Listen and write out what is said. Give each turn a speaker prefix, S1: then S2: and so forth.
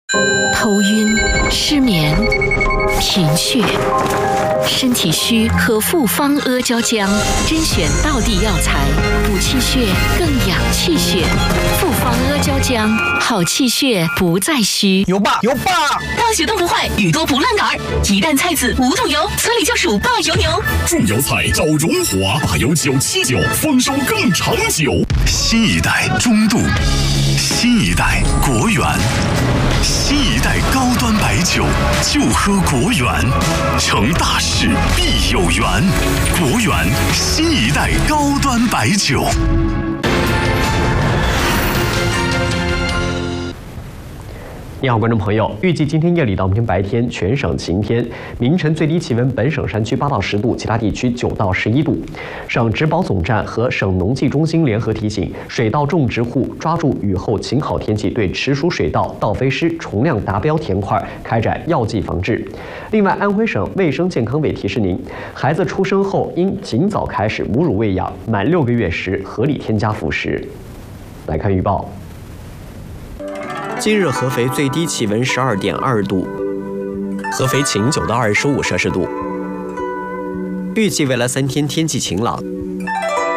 S1: 头晕、失眠、贫血、身体虚和复方阿胶浆，甄选道地药材，补气血更养气血。复方阿胶浆，好气血不再虚。
S2: 有爸有爸，
S3: 大雪冻不坏，雨多不烂杆。鸡蛋、菜籽、五种油，村里就属霸油牛。
S4: 种油菜找荣华，霸油979，丰收更长久。
S5: 新一代中度，新一代国源，新一代高端白酒就喝国源，成大事必有缘。国源新一代高端白酒。
S6: 你好，观众朋友，预计今天夜里到明天白天全省晴天，明晨最低气温本省山区8到10度，其他地区9到11度。省植保总站和省农技中心联合提醒，水稻种植户抓住雨后晴好天气，对池属水稻、稻飞虱虫量达标田块开展药剂防治。另外，安徽省卫生健康委提示您，孩子出生后应尽早开始母乳喂养，满6个月时合理添加辅食。来看预报。今日合肥最低气温12.2度，合肥晴9到25摄氏度。预计未来3天天气晴朗，